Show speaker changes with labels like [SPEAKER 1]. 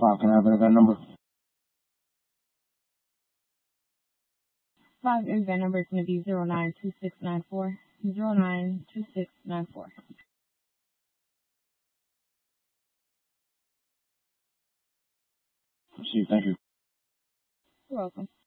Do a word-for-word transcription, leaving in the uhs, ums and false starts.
[SPEAKER 1] five, can I have an event number?
[SPEAKER 2] Five event number is going to be zero nine two six nine four. Zero nine two six nine four.
[SPEAKER 1] Proceed, thank you.
[SPEAKER 2] You're welcome.